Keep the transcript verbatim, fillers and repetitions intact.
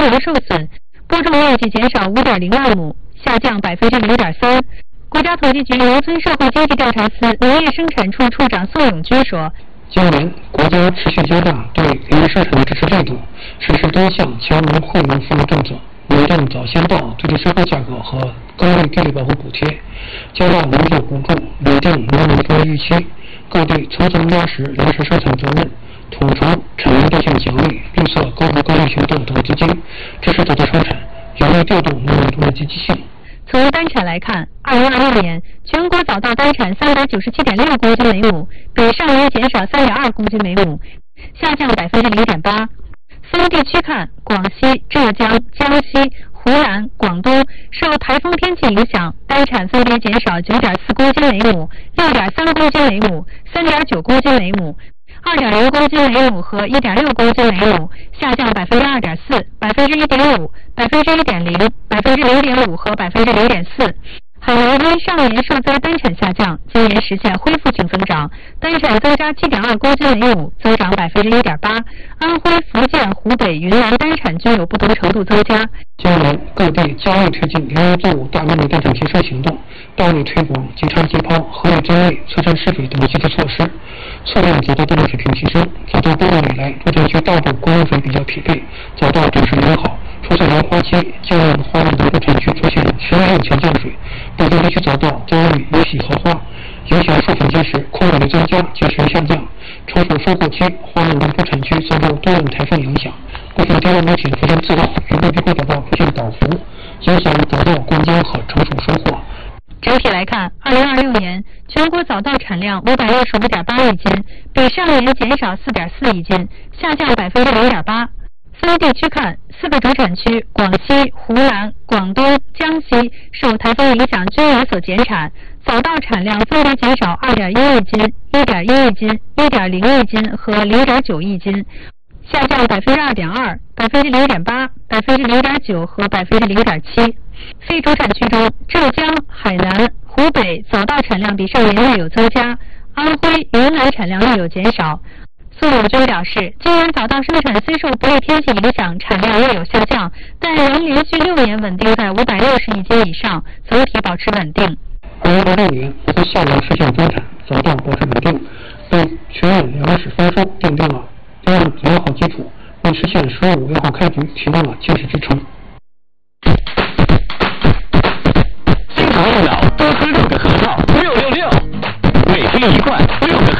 无受损，播种面积减少五点零万亩，下降百分之零点三。国家统计局农村社会经济调查司农业生产处处长宋永军说， 今年国家持续加大对农业生产的支持力度，实施多项强农惠农服务政策，稳定早先到最低收购价格和高地地理保护补贴，加大农作补助，稳定农民收益预期，各地层层压实粮食生产责任，统筹产业变现奖励、绿色高质高利行动等资金，支持土地生产，有力调动农民中的积极性。 从单产来看，二零二六年全国早稻单产三百九十七点六公斤每亩，比上年减少三点二公斤每亩，下降百分之零点八。分地区看，广西、浙江、江西、湖南、广东受台风天气影响，单产分别减少九点四公斤每亩、六点三公斤每亩、三点九公斤每亩、二点零公斤每亩和一点六公斤每亩，下降百分之二点四、百分之一点五、百分之一点零、百分之零点五和百分之零点四。海南因上年受灾单产下降，今年实现恢复性增长，单产增加七点二公斤每亩，增长百分之一点八。安徽、福建、湖北、云南单产均有不同程度增加。 今年各地加力推进粮食作物大面积单产提升行动，大力推广即插即抛、合理增粒、催产施肥等积极措施，促进早稻单产水平提升。早稻播种以来，多地区大部供应水比较匹配，早稻长势良好。出现莲花期，降雨花园等部产区出现全年前降水，部分地区早稻遭遇有喜荷花，影响授粉结实，扩产率增加，结实下降。成熟收获期，花园等部产区遭受多轮台风影响，部分低温流体出现自涝，局部地区早稻出现倒伏，影响早稻灌浆和成熟收获。 整体来看，二零二六年全国早稻产量五百六十五点八亿斤，比上年减少四点四亿斤，下降百分之零点八。分地区看，四个主产区广西、湖南、广东、江西受台风影响均有所减产，早稻产量分别减少二点一亿斤、一点一亿斤、一点零亿斤和零点九亿斤，下降百分之二点二、百分之零点八、百分之零点九和百分之零点七。非主产区中，浙江、海南、湖北早稻产量比上年略有增加，安徽、云南产量略有减少。宋永军表示，今年早稻生产虽受不利天气影响，产量略有下降，但仍连续六年稳定在五百六十亿斤以上，总体保持稳定。 二零二六年，我国下游实现增产，早稻保持稳定，为全面粮食丰收奠定了良良好基础，为实现“十五”良好开局提供了坚实支撑。 新潮用脑，多喝热